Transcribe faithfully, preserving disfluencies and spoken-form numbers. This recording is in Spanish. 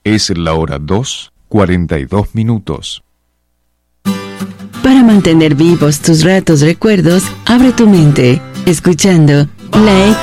Es la hora dos, cuarenta y dos minutos. Para mantener vivos tus ratos recuerdos, abre tu mente, escuchando la X.